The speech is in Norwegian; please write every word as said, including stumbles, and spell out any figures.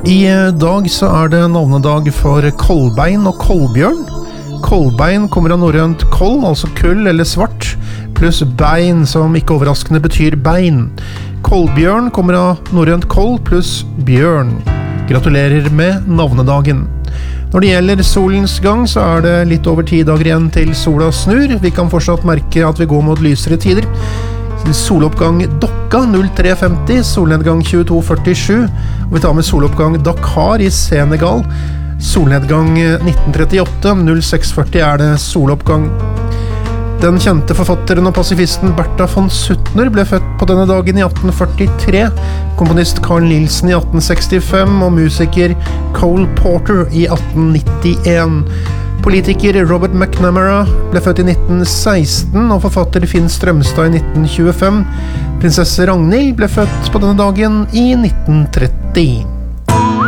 I dag så er det navnedag for Kolbein og Kolbjørn. Kolbein kommer av norrønt koll, altså kull eller svart, pluss bein, som ikke overraskende betyr bein. Kolbjørn kommer av norrønt koll pluss bjørn. Gratulerer med navnedagen. Når det gjelder solens gang, så er det litt over ti dager igjen til sola snur. Vi kan fortsatt merke at vi går mot lysere tider. Soloppgang Dokka null tre femti, solnedgang tjueto førtisju, og vi tar med soloppgang Dakar i Senegal. Solnedgang nitten trettiåtte, null seks førti er det soloppgang. Den kjente forfatteren og pasifisten Bertha von Suttner ble født på denne dagen i atten førtitre, komponist Carl Nielsen i atten sekstifem og musiker Cole Porter i atten nittien. Politiker Robert McNamara ble født i nitten seksten og forfatter Finn Strømstad i nitten tjuefem. Prinsesse Ragnhild ble født på denne dagen i nitten tretti.